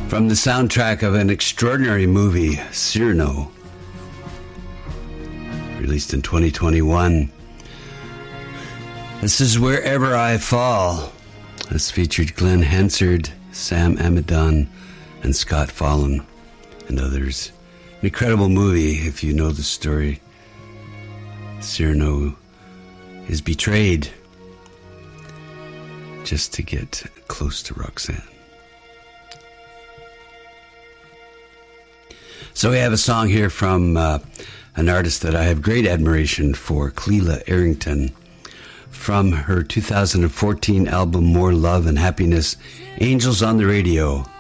From the soundtrack of an extraordinary movie, Cyrano, released in 2021. This is Wherever I Fall. This featured Glenn Hansard, Sam Amidon, and Scott Fallon, and others. An incredible movie, if you know the story. Cyrano is betrayed just to get close to Roxanne. So we have a song here from an artist that I have great admiration for, Cleela Arrington, from her 2014 album More Love and Happiness, Angels on the Radio.